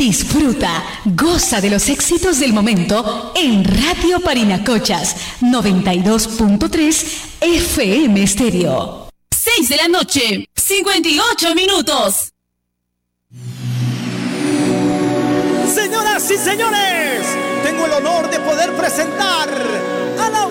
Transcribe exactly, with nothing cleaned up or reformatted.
Disfruta, goza de los éxitos del momento en Radio Parinacochas noventa y dos punto tres F M Estéreo. seis de la noche, cincuenta y ocho minutos. Señoras y señores, tengo el honor de poder presentar a la